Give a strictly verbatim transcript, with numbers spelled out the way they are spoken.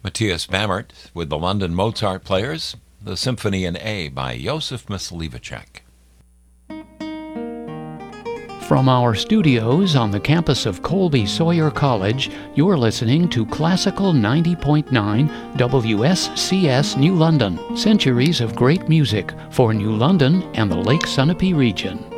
Matthias Bamert with the London Mozart Players, the Symphony in A by Josef Myslivacek. From our studios on the campus of Colby Sawyer College, you're listening to Classical ninety point nine W S C S New London, centuries of great music for New London and the Lake Sunapee region.